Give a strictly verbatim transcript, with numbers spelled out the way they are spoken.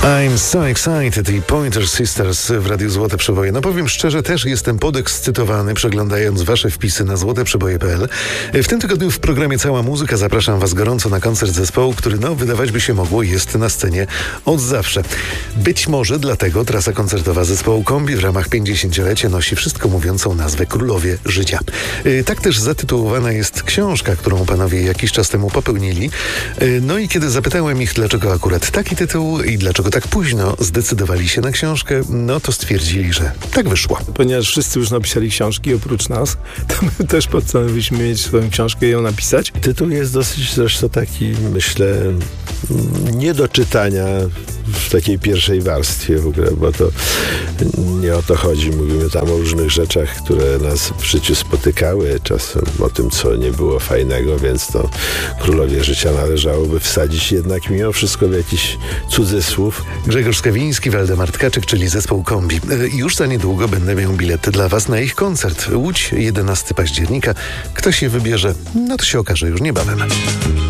I'm so excited i Pointer Sisters w Radiu Złote Przeboje. No powiem szczerze, też jestem podekscytowany, przeglądając wasze wpisy na złote przeboje kropka p l. W tym tygodniu w programie Cała Muzyka zapraszam was gorąco na koncert zespołu, który, no, wydawać by się mogło, jest na scenie od zawsze. Być może dlatego trasa koncertowa zespołu Kombi w ramach pięćdziesięciolecia nosi wszystko mówiącą nazwę Królowie Życia. Tak też zatytułowana jest książka, którą panowie jakiś czas temu popełnili. No i kiedy zapytałem ich, dlaczego akurat taki tytuł i dlaczego tak późno zdecydowali się na książkę, no to stwierdzili, że tak wyszło. Ponieważ wszyscy już napisali książki oprócz nas, to my też postanowiliśmy mieć swoją książkę i ją napisać. Tytuł jest dosyć zresztą taki, myślę, nie do czytania w takiej pierwszej warstwie w ogóle, bo to nie o to chodzi. Mówimy tam o różnych rzeczach, które nas w życiu spotykały, czasem o tym, co nie było fajnego, więc to Królowie Życia należałoby wsadzić jednak mimo wszystko w jakiś cudzysłów. Grzegorz Skawiński, Waldemar Tkaczyk, czyli zespół Kombi. Już za niedługo będę miał bilety dla was na ich koncert. Łódź, jedenastego października. Kto się wybierze, no to się okaże już niebawem.